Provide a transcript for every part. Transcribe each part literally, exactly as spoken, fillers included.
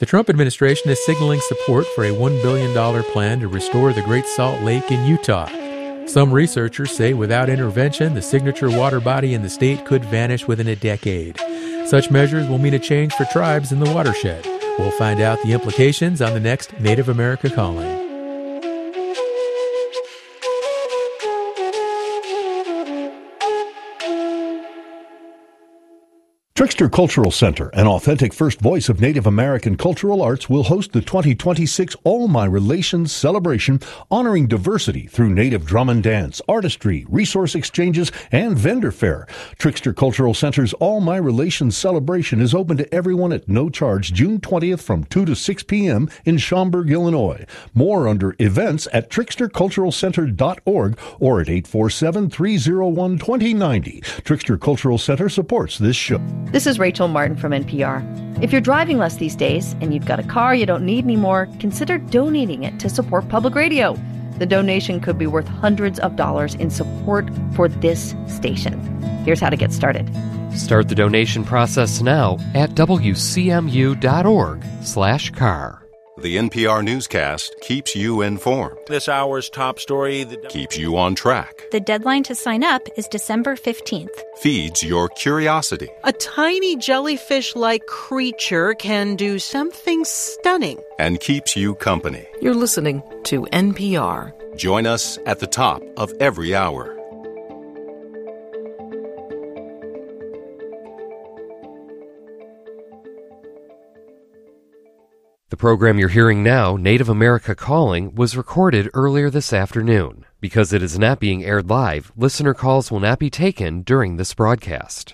The Trump administration is signaling support for a one billion dollars plan to restore the Great Salt Lake in Utah. Some researchers say without intervention, the signature water body in the state could vanish within a decade. Such measures will mean a change for tribes in the watershed. We'll find out the implications on the next Native America Calling. Trickster Cultural Center, an authentic first voice of Native American cultural arts, will host the twenty twenty-six All My Relations celebration, honoring diversity through Native drum and dance, artistry, resource exchanges, and vendor fair. Trickster Cultural Center's All My Relations celebration is open to everyone at no charge June twentieth from two to six p.m. in Schaumburg, Illinois. More under events at trickster cultural center dot org or at eight four seven, three oh one, two oh nine oh. Trickster Cultural Center supports this show. This is Rachel Martin from N P R. If you're driving less these days and you've got a car you don't need anymore, consider donating it to support public radio. The donation could be worth hundreds of dollars in support for this station. Here's how to get started. Start the donation process now at W C M U dot org slash car. The N P R newscast keeps you informed. This hour's top story that keeps you on track. The deadline to sign up is December fifteenth. Feeds your curiosity. A tiny jellyfish-like creature can do something stunning. And keeps you company. You're listening to N P R. Join us at the top of every hour. The program you're hearing now, Native America Calling, was recorded earlier this afternoon. Because it is not being aired live, listener calls will not be taken during this broadcast.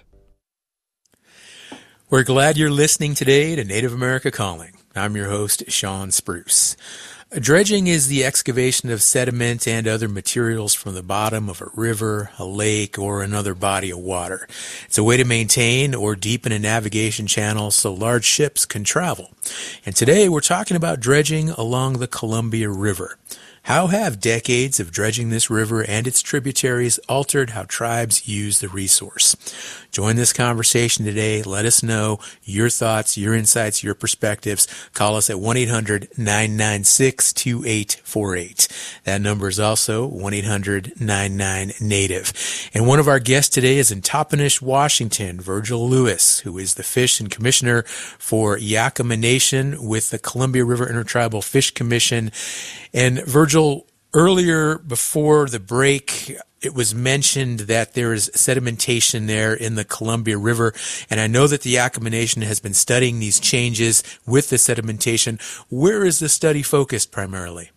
We're glad you're listening today to Native America Calling. I'm your host, Sean Spruce. Dredging is the excavation of sediment and other materials from the bottom of a river, a lake, or another body of water. It's a way to maintain or deepen a navigation channel so large ships can travel. And today we're talking about dredging along the Columbia River. How have decades of dredging this river and its tributaries altered how tribes use the resource? Join this conversation today. Let us know your thoughts, your insights, your perspectives. Call us at one eight hundred, nine nine six, two eight four eight. That number is also one eight hundred, nine nine, native. And one of our guests today is in Toppenish, Washington, Virgil Lewis, who is the Fish and Commissioner for Yakama Nation with the Columbia River Intertribal Fish Commission. And Virgil, earlier before the break, it was mentioned that there is sedimentation there in the Columbia River, and I know that the Yakama Nation has been studying these changes with the sedimentation. Where is the study focused primarily?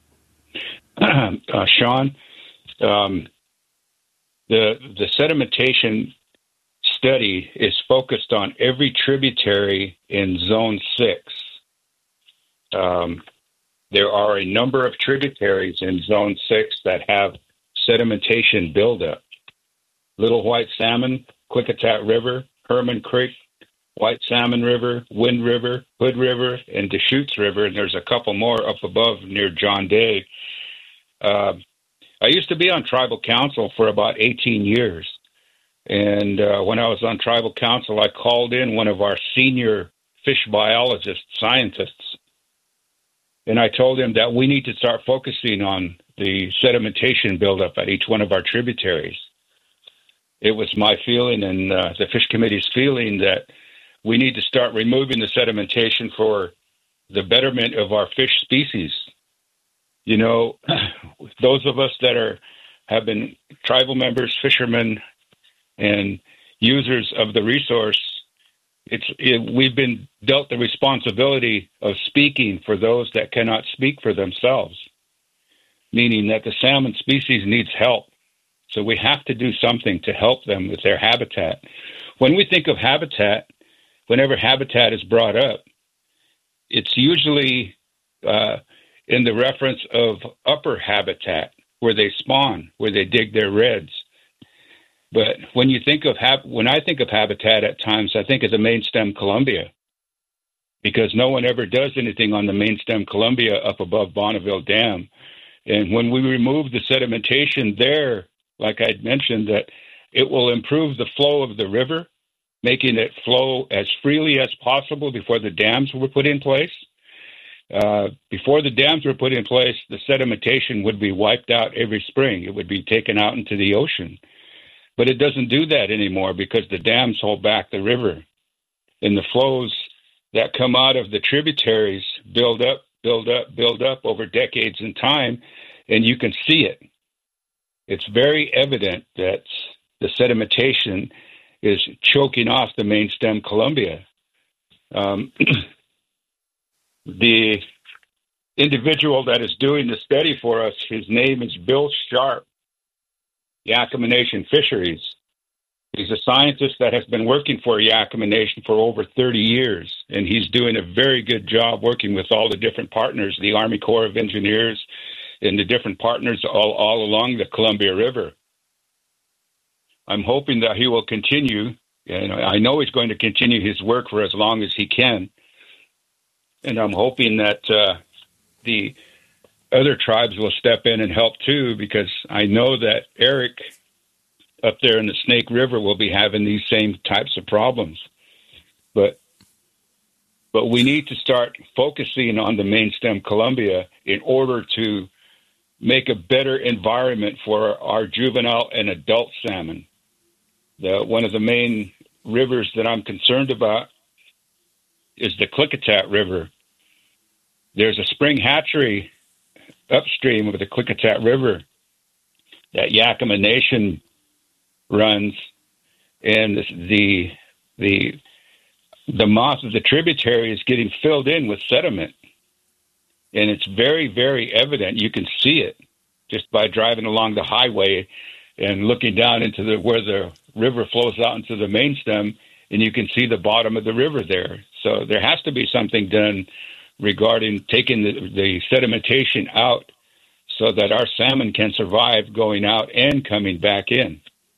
Uh, Sean, um, the the sedimentation study is focused on every tributary in Zone six. Um, there are a number of tributaries in Zone six that have sedimentation buildup. Little White Salmon, Klickitat River, Herman Creek, White Salmon River, Wind River, Hood River, and Deschutes River, and there's a couple more up above near John Day. Uh, I used to be on tribal council for about eighteen years, and uh, when I was on tribal council, I called in one of our senior fish biologists, scientists, and I told him that we need to start focusing on the sedimentation buildup at each one of our tributaries. It was my feeling and uh, the Fish Committee's feeling that we need to start removing the sedimentation for the betterment of our fish species. You know, those of us that are have been tribal members, fishermen, and users of the resource, it's it, we've been dealt the responsibility of speaking for those that cannot speak for themselves, meaning that the salmon species needs help. So we have to do something to help them with their habitat. When we think of habitat, whenever habitat is brought up, it's usually uh, in the reference of upper habitat, where they spawn, where they dig their redds. But when you think of hab- when I think of habitat at times, I think of the main stem Columbia, because no one ever does anything on the main stem Columbia up above Bonneville Dam. And when we remove the sedimentation there, like I mentioned, that it will improve the flow of the river, making it flow as freely as possible before the dams were put in place. Uh, before the dams were put in place, the sedimentation would be wiped out every spring. It would be taken out into the ocean. But it doesn't do that anymore because the dams hold back the river. And the flows that come out of the tributaries build up, build up, build up over decades in time, and you can see it. It's very evident that the sedimentation is choking off the main stem Columbia. Um, the individual that is doing the study for us, his name is Bill Sharp, Yakima Nation Fisheries. He's a scientist that has been working for Yakima Nation for over thirty years, and he's doing a very good job working with all the different partners, the Army Corps of Engineers, and the different partners all, all along the Columbia River. I'm hoping that he will continue, and I know he's going to continue his work for as long as he can, and I'm hoping that uh, the other tribes will step in and help too, because I know that Eric up there in the Snake River will be having these same types of problems. But but we need to start focusing on the main stem Columbia in order to make a better environment for our juvenile and adult salmon. The, one of the main rivers that I'm concerned about is the Klickitat River. There's a spring hatchery upstream of the Klickitat River that Yakima Nation runs, and the the the mouth of the tributary is getting filled in with sediment, and it's very, very evident. You can see it just by driving along the highway and looking down into the where the river flows out into the main stem, and you can see the bottom of the river there. So there has to be something done regarding taking the, the sedimentation out so that our salmon can survive going out and coming back in.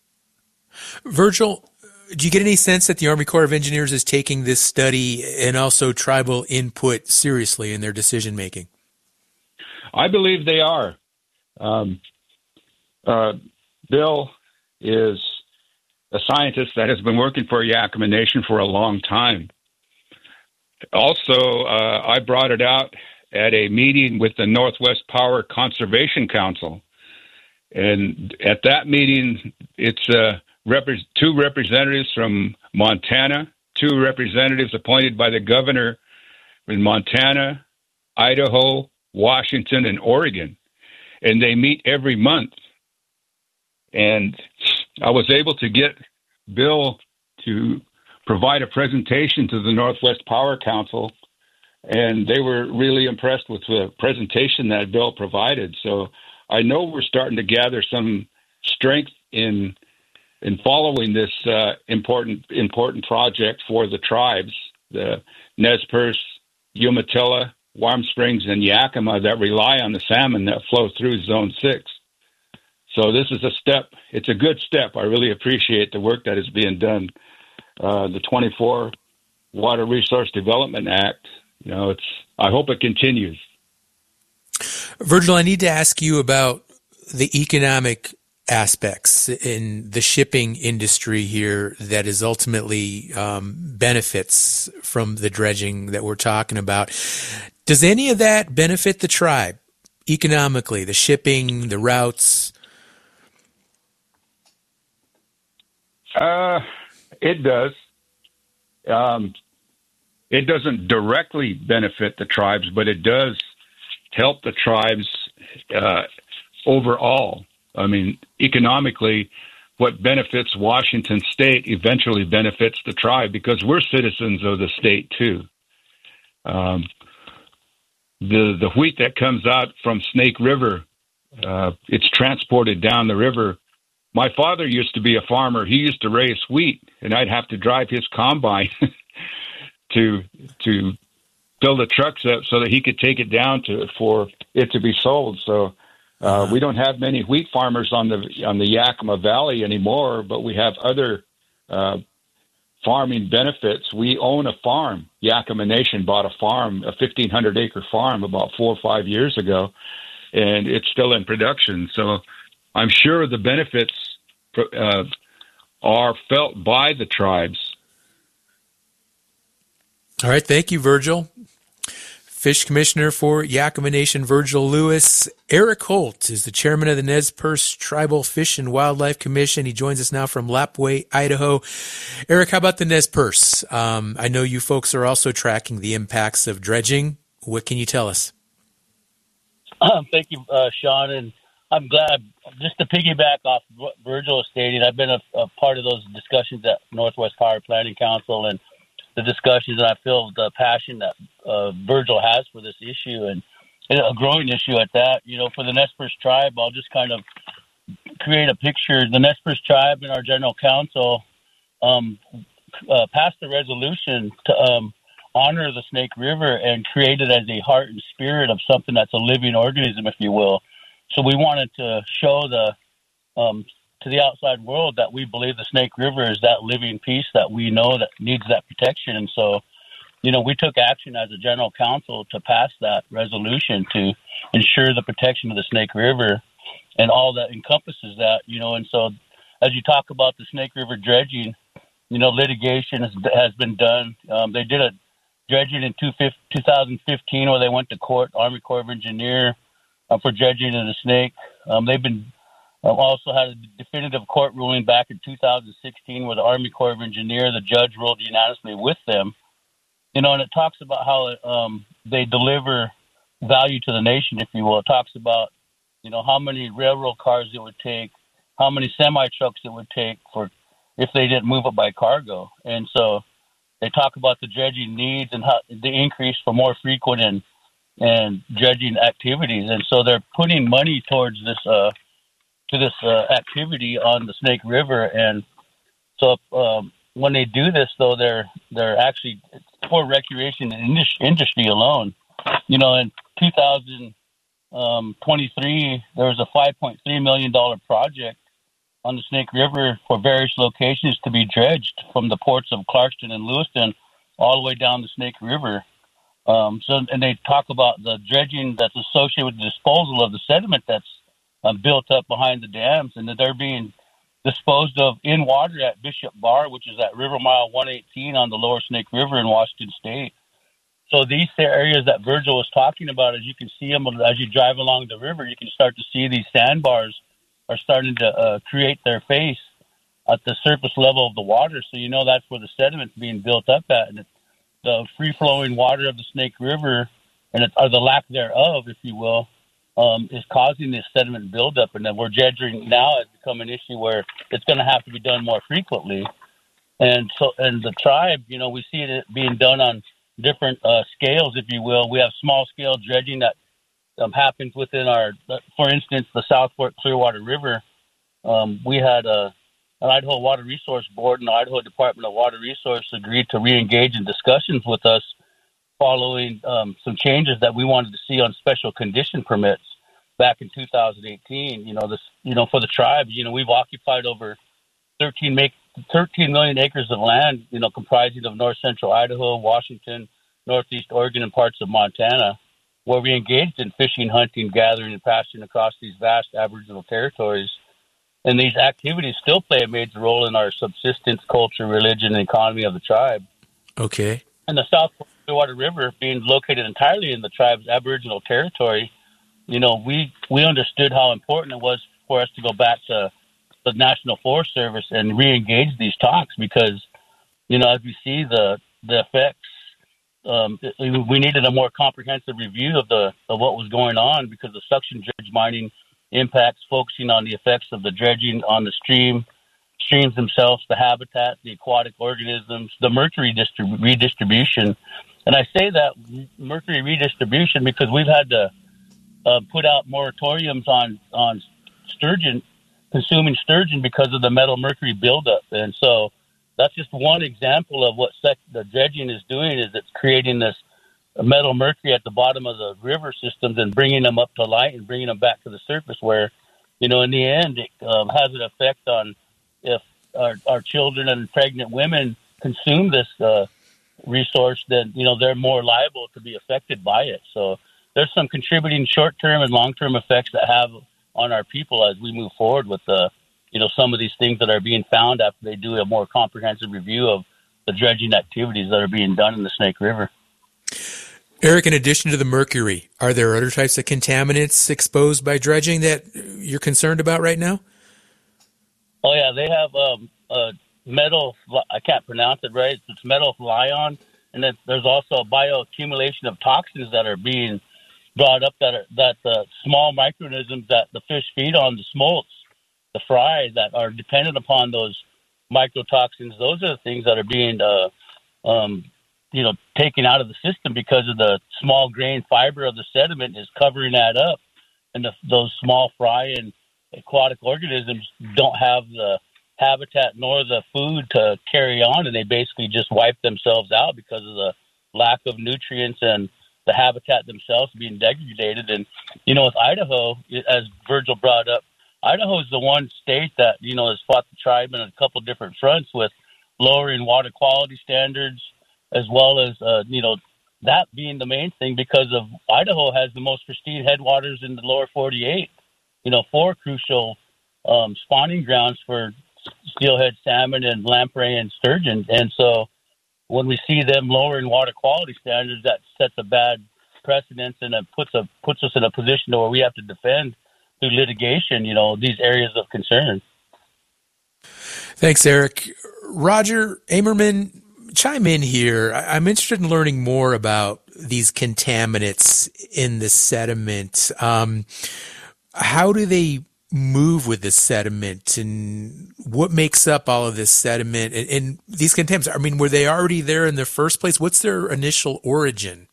Virgil, do you get any sense that the Army Corps of Engineers is taking this study and also tribal input seriously in their decision making? I believe they are. Um, uh, Bill is a scientist that has been working for Yakima Nation for a long time. Also, uh, I brought it out at a meeting with the Northwest Power Conservation Council. And at that meeting, it's uh, rep- two representatives from Montana, two representatives appointed by the governor in Montana, Idaho, Washington, and Oregon. And they meet every month. And I was able to get Bill to provide a presentation to the Northwest Power Council, and they were really impressed with the presentation that Bill provided. So I know we're starting to gather some strength in in following this uh, important important project for the tribes, the Nez Perce, Umatilla, Warm Springs, and Yakima that rely on the salmon that flow through Zone six. So this is a step. It's a good step. I really appreciate the work that is being done. Uh, the twenty-four Water Resource Development Act, you know, it's. I hope it continues. Virgil, I need to ask you about the economic aspects in the shipping industry here that is ultimately um, benefits from the dredging that we're talking about. Does any of that benefit the tribe economically, the shipping, the routes? Uh, it does. Um, it doesn't directly benefit the tribes, but it does help the tribes uh, overall. I mean, economically, what benefits Washington State eventually benefits the tribe because we're citizens of the state too. Um, the the wheat that comes out from Snake River, uh, it's transported down the river. My father used to be a farmer. He used to raise wheat, and I'd have to drive his combine to to fill the trucks up so that he could take it down to for it to be sold. So uh, we don't have many wheat farmers on the on the Yakima Valley anymore, but we have other uh, farming benefits. We own a farm. Yakima Nation bought a farm, a fifteen hundred acre farm, about four or five years ago, and it's still in production. So I'm sure the benefits uh, are felt by the tribes. All right. Thank you, Virgil. Fish Commissioner for Yakima Nation, Virgil Lewis. Eric Holt is the chairman of the Nez Perce Tribal Fish and Wildlife Commission. He joins us now from Lapwai, Idaho. Eric, how about the Nez Perce? Um, I know you folks are also tracking the impacts of dredging. What can you tell us? Um, thank you, uh, Sean, and I'm glad, just to piggyback off what Virgil is stating, I've been a, a part of those discussions at Northwest Power Planning Council and the discussions, and I feel the passion that uh, Virgil has for this issue, and, and a growing issue at that. You know, for the Nez Perce tribe, I'll just kind of create a picture. The Nez Perce tribe and our general council um, uh, passed a resolution to um, honor the Snake River and create it as a heart and spirit of something that's a living organism, if you will. So we wanted to show the um, to the outside world that we believe the Snake River is that living piece that we know that needs that protection. And so, you know, we took action as a general council to pass that resolution to ensure the protection of the Snake River and all that encompasses that, you know. And so as you talk about the Snake River dredging, you know, litigation has, has been done. Um, they did a dredging in two thousand fifteen where they went to court, Army Corps of Engineer, uh, for dredging of the Snake. Um, they've been uh, also had a definitive court ruling back in two thousand sixteen where the Army Corps of Engineer, the judge ruled unanimously with them. You know, and it talks about how um, they deliver value to the nation, if you will. It talks about, you know, how many railroad cars it would take, how many semi-trucks it would take for if they didn't move it by cargo. And so they talk about the dredging needs and how the increase for more frequent and and dredging activities. And so they're putting money towards this uh, to this uh, activity on the Snake River. And so um, when they do this, though, they're they're actually for recreation and industry alone. You know, in two thousand twenty-three, there was a five point three million dollars project on the Snake River for various locations to be dredged from the ports of Clarkston and Lewiston all the way down the Snake River. Um, so, and they talk about the dredging that's associated with the disposal of the sediment that's uh, built up behind the dams, and that they're being disposed of in water at Bishop Bar, which is at River Mile one eighteen on the Lower Snake River in Washington State. So these areas that Virgil was talking about, as you can see them as you drive along the river, you can start to see these sandbars are starting to uh, create their face at the surface level of the water. So you know that's where the sediment's being built up at. And it's the free-flowing water of the Snake River, and it, or the lack thereof, if you will, um, is causing this sediment buildup. And then we're dredging now has become an issue where it's going to have to be done more frequently. And so, and the tribe, you know, we see it being done on different uh, scales, if you will. We have small-scale dredging that Um, happens within our, for instance, the South Fork Clearwater River. Um, we had a, an Idaho Water Resource Board and the Idaho Department of Water Resources agreed to re-engage in discussions with us following um, some changes that we wanted to see on special condition permits back in two thousand eighteen. You know, this, you know, for the tribe, you know, we've occupied over thirteen, make, thirteen million acres of land, you know, comprising of north central Idaho, Washington, northeast Oregon, and parts of Montana, where we engaged in fishing, hunting, gathering, and pasturing across these vast Aboriginal territories. And these activities still play a major role in our subsistence, culture, religion, and economy of the tribe. Okay. And the South Clearwater River being located entirely in the tribe's Aboriginal territory, you know, we, we understood how important it was for us to go back to the National Forest Service and re-engage these talks because, you know, as we see the, the effects, Um, we needed a more comprehensive review of the of what was going on because the suction dredge mining impacts, focusing on the effects of the dredging on the stream, streams themselves, the habitat, the aquatic organisms, the mercury distrib- redistribution. And I say that mercury redistribution because we've had to uh, put out moratoriums on, on sturgeon, consuming sturgeon because of the metal mercury buildup. And so that's just one example of what sec- the dredging is doing is it's creating this metal mercury at the bottom of the river systems and bringing them up to light and bringing them back to the surface where, you know, in the end, it um, has an effect on if our, our children and pregnant women consume this uh, resource, then, you know, they're more liable to be affected by it. So there's some contributing short-term and long-term effects that have on our people as we move forward with the you know, some of these things that are being found after they do a more comprehensive review of the dredging activities that are being done in the Snake River. Eric, in addition to the mercury, are there other types of contaminants exposed by dredging that you're concerned about right now? Oh, yeah, they have um, uh, metal, I can't pronounce it right, it's metal lion, and then there's also a bioaccumulation of toxins that are being brought up that are that uh, small microorganisms that the fish feed on, the smolts, the fry, that are dependent upon those microtoxins. Those are the things that are being uh, um, you know, taken out of the system because of the small grain fiber of the sediment is covering that up. And the, those small fry and aquatic organisms don't have the habitat nor the food to carry on, and they basically just wipe themselves out because of the lack of nutrients and the habitat themselves being degraded. And, you know, with Idaho, as Virgil brought up, Idaho is the one state that, you know, has fought the tribe in a couple different fronts with lowering water quality standards, as well as, uh, you know, that being the main thing because of Idaho has the most pristine headwaters in the lower forty-eight, you know, four crucial um, spawning grounds for steelhead salmon and lamprey and sturgeon. And so when we see them lowering water quality standards, that sets a bad precedent and it puts, a, puts us in a position where we have to defend through litigation, you know, these areas of concern. Thanks, Eric. Roger Amerman, chime in here. I'm interested in learning more about these contaminants in the sediment. Um, how do they move with the sediment, and what makes up all of this sediment and, and these contaminants? I mean, were they already there in the first place? What's their initial origin?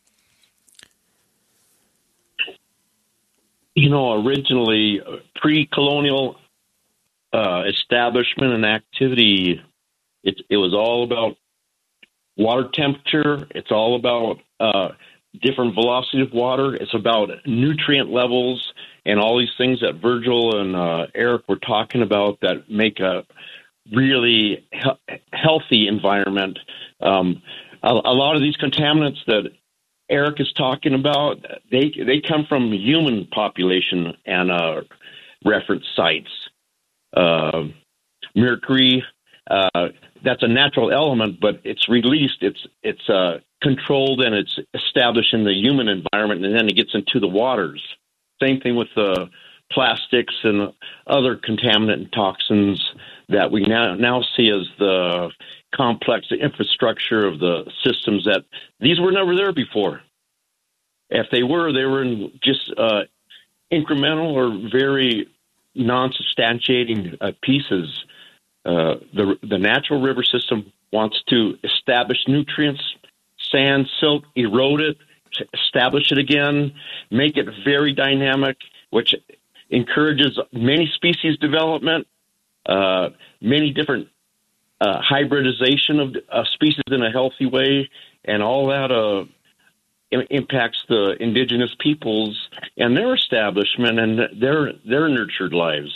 You know, originally pre-colonial uh, establishment and activity, it, it was all about water temperature. It's all about uh, different velocity of water. It's about nutrient levels and all these things that Virgil and uh, Eric were talking about that make a really he- healthy environment. Um, a, a lot of these contaminants that Eric is talking about, they they come from human population and uh, reference sites. Uh, mercury, uh, that's a natural element, but it's released, it's it's uh, controlled, and it's established in the human environment, and then it gets into the waters. Same thing with the plastics and other contaminant and toxins that we now now see as the complex infrastructure of the systems that these were never there before. If they were, they were in just uh, incremental or very non-substantiating uh, pieces. Uh, the the natural river system wants to establish nutrients, sand, silt, erode it, establish it again, make it very dynamic, which encourages many species development, uh, many different uh, hybridization of uh, species in a healthy way, and all that uh, im- impacts the indigenous peoples and their establishment and their their nurtured lives.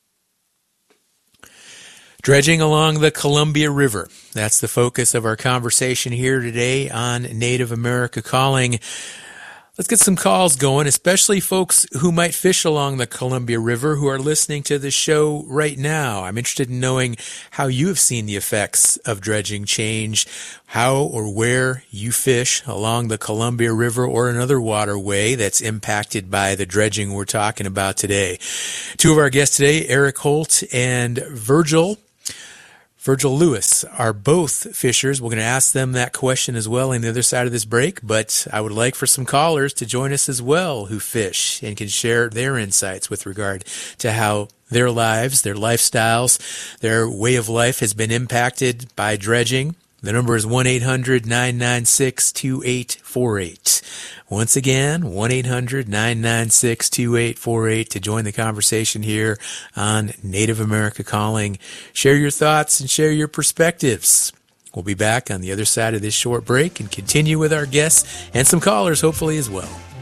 Dredging along the Columbia River. That's the focus of our conversation here today on Native America Calling. Let's get some calls going, especially folks who might fish along the Columbia River who are listening to the show right now. I'm interested in knowing how you have seen the effects of dredging change, how or where you fish along the Columbia River or another waterway that's impacted by the dredging we're talking about today. Two of our guests today, Eric Holt and Virgil Virgil Lewis, are both fishers. We're going to ask them that question as well on the other side of this break, but I would like for some callers to join us as well who fish and can share their insights with regard to how their lives, their lifestyles, their way of life has been impacted by dredging. The number is one eight hundred nine nine six two eight four eight. Once again, one eight hundred nine nine six two eight four eight to join the conversation here on Native America Calling. Share your thoughts and share your perspectives. We'll be back on the other side of this short break and continue with our guests and some callers hopefully as well.